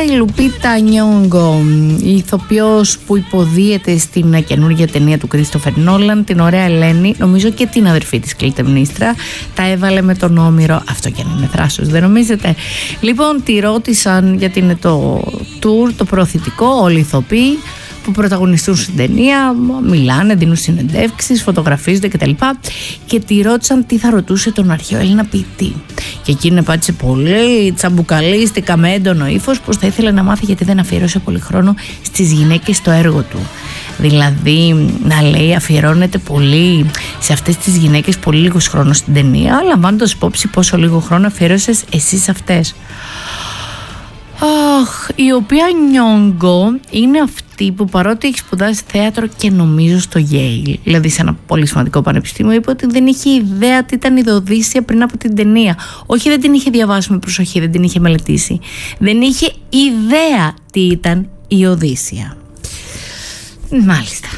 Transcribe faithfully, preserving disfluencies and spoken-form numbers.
η Λουπίτα Νιόγκο, η ηθοποιός που υποδίεται στην καινούργια ταινία του Κρίστοφερ Νόλαν, την ωραία Ελένη, νομίζω και την αδερφή της κλητεμνίστρα, τα έβαλε με τον Όμηρο. Αυτό κι αν είναι θράσος, δεν νομίζετε? Λοιπόν, τη ρώτησαν γιατί είναι το tour, το προωθητικό, όλοι οι ηθοποιοί που πρωταγωνιστούν στην ταινία, μιλάνε, δίνουν συνεντεύξεις, φωτογραφίζονται κτλ. Και τη ρώτησαν τι θα ρωτούσε τον αρχαίο Έλληνα ποιητή. Και εκείνη απάντησε πολύ τσαμπουκαλίστικα με έντονο ύφος πως θα ήθελε να μάθει γιατί δεν αφιέρωσε πολύ χρόνο στις γυναίκες στο έργο του. Δηλαδή, να λέει, αφιερώνεται πολύ σε αυτές τις γυναίκες, πολύ λίγος χρόνος στην ταινία, λαμβάνοντας υπόψη πόσο λίγο χρόνο αφιέρωσες εσύ σε αυτές. Αχ, η οποία Νιόγκο είναι αυτή που παρότι έχει σπουδάσει θέατρο και νομίζω στο Yale, δηλαδή σε ένα πολύ σημαντικό πανεπιστήμιο, είπε ότι δεν είχε ιδέα τι ήταν η Οδύσσεια πριν από την ταινία. Όχι, δεν την είχε διαβάσει με προσοχή, δεν την είχε μελετήσει. Δεν είχε ιδέα τι ήταν η Οδύσσεια. Μάλιστα.